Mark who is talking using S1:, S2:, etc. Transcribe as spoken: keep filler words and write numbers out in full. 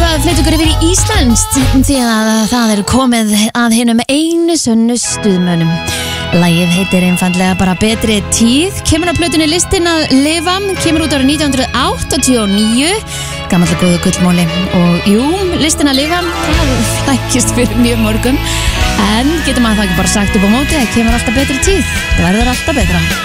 S1: ætlum við að flytja okkur yfir í Íslands því að það er komið að hinum einu sönnu stuðmönnum. Lagið heitir einfaldlega bara Betri tíð, kemur á plötunni Listin að lifa, kemur út árið nítján hundruð áttatíu og níu, gamall og góðu gullmóli. Og jú, Listin að lifa, það flækist fyrir mjög mörgum, en getur maður það ekki bara sagt upp á móti að kemur alltaf betri tíð, það verður alltaf betra.